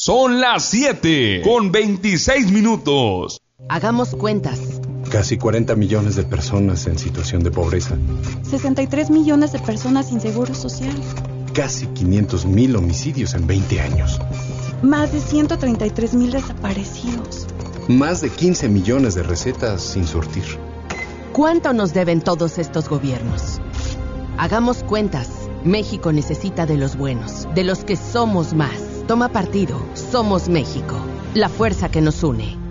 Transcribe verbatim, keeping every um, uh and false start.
Son las siete con veintiséis minutos. Hagamos cuentas. Casi cuarenta millones de personas en situación de pobreza. sesenta y tres millones de personas sin seguro social. Casi quinientos mil homicidios en veinte años. Más de ciento treinta y tres mil desaparecidos. Más de quince millones de recetas sin surtir. ¿Cuánto nos deben todos estos gobiernos? Hagamos cuentas. México necesita de los buenos, de los que somos más. Toma partido. Somos México. La fuerza que nos une.